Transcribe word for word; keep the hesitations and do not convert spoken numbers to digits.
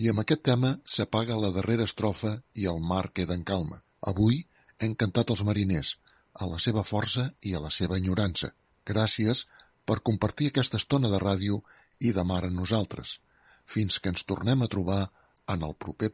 I amb aquest tema s'apaga la darrera estrofa i el mar queda en calma. Avui hem cantat els mariners, a la seva força i a la seva enyorança. Gràcies per compartir aquesta estona de ràdio i de mar amb nosaltres. Fins que ens tornem a trobar en el proper